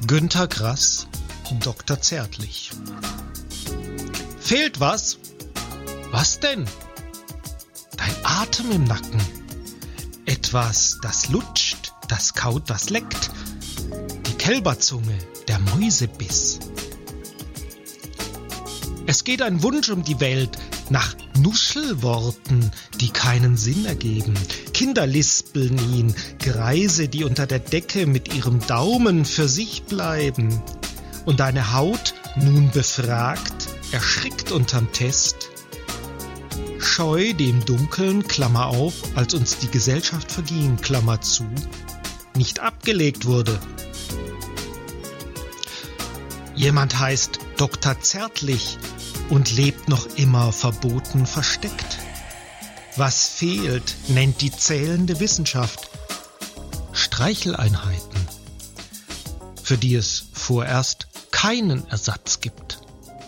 Günter Grass, Dr. Zärtlich. Fehlt was? Was denn? Dein Atem im Nacken. Etwas, das lutscht, das kaut, das leckt. Die Kälberzunge, der Mäusebiss. Es geht ein Wunsch um die Welt nach Nuschelworten, die keinen Sinn ergeben. Kinder lispeln ihn, Greise, die unter der Decke mit ihrem Daumen für sich bleiben. Und deine Haut, nun befragt, erschrickt unterm Test. Scheu, die im Dunkeln, Klammer auf, als uns die Gesellschaft verging, Klammer zu, nicht abgelegt wurde. Jemand heißt Dr. Zärtlich und lebt noch immer verboten versteckt. Was fehlt, nennt die zählende Wissenschaft Streicheleinheiten, für die es vorerst keinen Ersatz gibt.